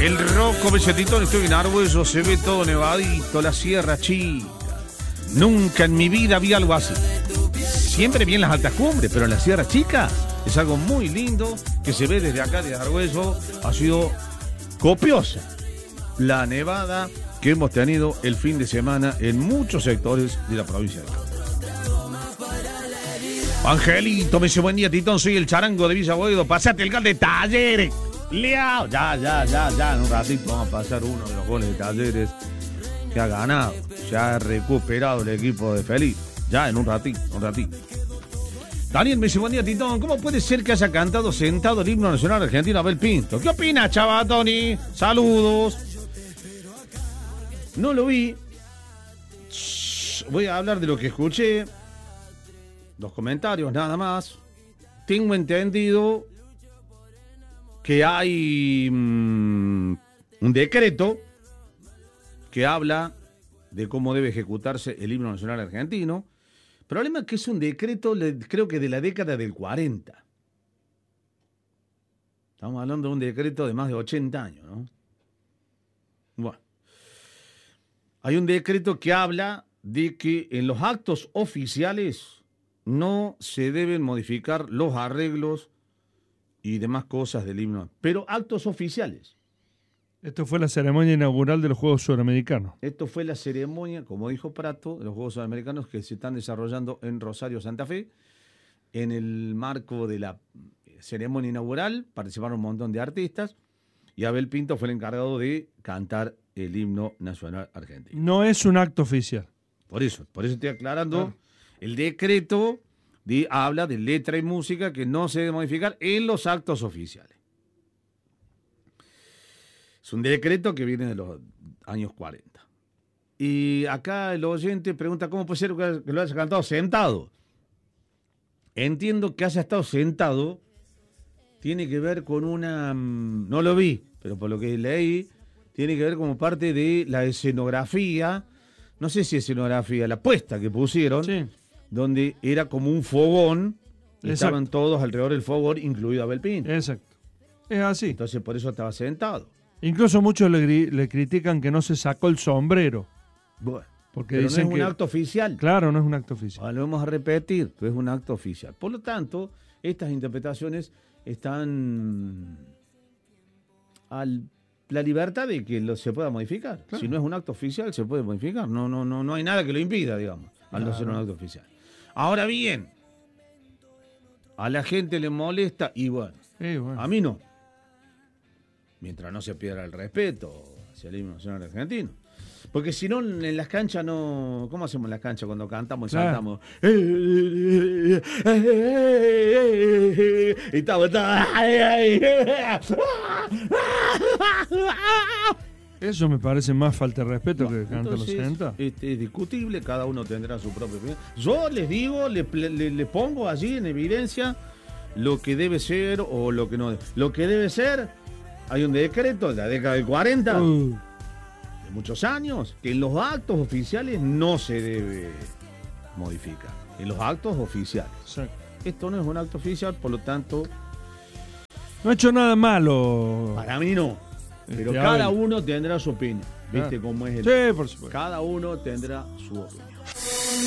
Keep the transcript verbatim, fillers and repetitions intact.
El Rocco Becetitón, estoy en Argüello, se ve todo nevadito, la Sierra Chica. Nunca en mi vida vi algo así. Siempre vi en las altas cumbres, pero en la Sierra Chica es algo muy lindo que se ve desde acá, de Argüello. Ha sido copiosa la nevada que hemos tenido el fin de semana en muchos sectores de la provincia de Córdoba. Angelito me dice, buen día, Titón, soy el charango de Villa Boedo, pasate el gol de Talleres. Leao, ya, ya, ya, ya, en un ratito vamos a pasar uno de los goles de Talleres que ha ganado, se ha recuperado el equipo de Felipe, ya en un ratito, un ratito. Daniel me dice, buen día, Titón, ¿cómo puede ser que haya cantado sentado el himno nacional argentino Abel Pinto? ¿Qué opinas, chaval, Tony? Saludos. No lo vi. Voy a hablar de lo que escuché. Los comentarios, nada más. Tengo entendido que hay mmm, un decreto que habla de cómo debe ejecutarse el himno nacional argentino. El problema es que es un decreto, creo que de la década del cuarenta. Estamos hablando de un decreto de más de ochenta años, ¿no? Bueno. Hay un decreto que habla de que en los actos oficiales no se deben modificar los arreglos y demás cosas del himno, pero actos oficiales. Esto fue la ceremonia inaugural de los Juegos Suramericanos. Esto fue la ceremonia, como dijo Prato, de los Juegos Suramericanos que se están desarrollando en Rosario, Santa Fe. En el marco de la ceremonia inaugural participaron un montón de artistas y Abel Pinto fue el encargado de cantar el himno nacional argentino. No es un acto oficial. Por eso, por eso estoy aclarando. Ah. El decreto de, habla de letra y música que no se debe modificar en los actos oficiales. Es un decreto que viene de los años cuarenta. Y acá el oyente pregunta cómo puede ser que lo haya cantado sentado. Entiendo que haya estado sentado tiene que ver con una... No lo vi, pero por lo que leí, tiene que ver como parte de la escenografía, no sé si escenografía, la puesta que pusieron, Sí. donde era como un fogón, y Exacto. estaban todos alrededor del fogón, incluido Abel Pinto. Exacto. Es así. Entonces por eso estaba sentado. Incluso muchos le, gri- le critican que no se sacó el sombrero. Bueno, Porque pero no dicen es un que... acto oficial. Claro, no es un acto oficial. Ahora lo vamos a repetir, que es un acto oficial. Por lo tanto, estas interpretaciones están a la libertad de que lo, se pueda modificar. Claro. Si no es un acto oficial, se puede modificar. No, no, no, no hay nada que lo impida, digamos, al no Claro. ser un acto oficial. Ahora bien, a la gente le molesta y bueno, Sí, bueno. a mí no. Mientras no se pierda el respeto hacia el himno nacional argentino. Porque si no, en las canchas no... ¿Cómo hacemos en las canchas cuando cantamos y Claro. saltamos? Y estamos... Eso me parece más falta de respeto Bueno, que cantar los entonces, sentados. este, es discutible, cada uno tendrá su propia opinión. Yo les digo, le, le, le pongo allí en evidencia lo que debe ser o lo que no debe. Lo que debe ser, hay un decreto de la década del cuarenta... Uh, de muchos años, que en los actos oficiales no se debe modificar. En los actos oficiales. exacto. Esto no es un acto oficial, por lo tanto, No ha hecho nada malo. para mí no. Pero Este, cada Abel. uno tendrá su opinión. ¿Viste Claro. cómo es el? Sí, por supuesto. Cada uno tendrá su opinión.